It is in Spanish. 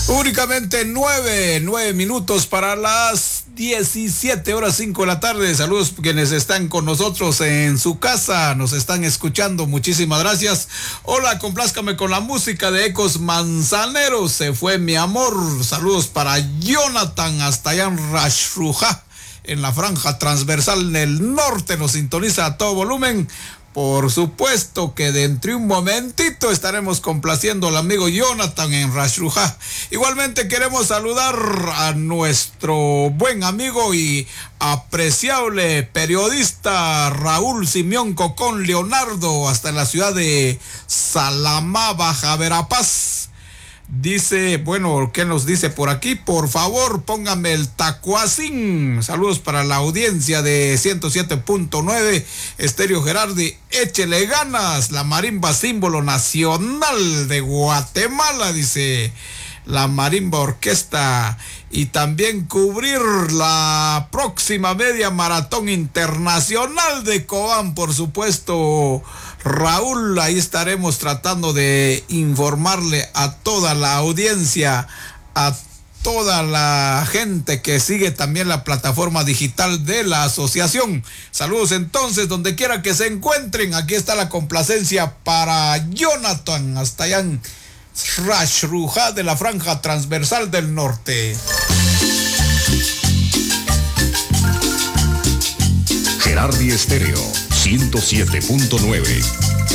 Únicamente 9 minutos para las 17:05 de la tarde. Saludos quienes están con nosotros en su casa, nos están escuchando, muchísimas gracias. Hola, complázcame con la música de Ecos Manzaneros, Se fue mi amor. Saludos para Jonathan hasta allá en Rashruja, en la franja transversal del norte, nos sintoniza a todo volumen. Por supuesto que dentro de un momentito estaremos complaciendo al amigo Jonathan en Rashruja. Igualmente queremos saludar a nuestro buen amigo y apreciable periodista Raúl Simeón Cocón Leonardo hasta la ciudad de Salamá, Baja Verapaz. Dice, bueno, ¿qué nos dice por aquí? Por favor, póngame el tacuacín. Saludos para la audiencia de 107.9 Estéreo Gerardi. Échele ganas, la marimba símbolo nacional de Guatemala, dice la marimba orquesta. Y también cubrir la próxima media maratón internacional de Cobán, por supuesto. Raúl, ahí estaremos tratando de informarle a toda la audiencia, a toda la gente que sigue también la plataforma digital de la asociación. Saludos entonces, donde quiera que se encuentren. Aquí está la complacencia para Jonathan, hasta allá en Rashruja de la franja transversal del norte. Gerardi Estéreo 107.9.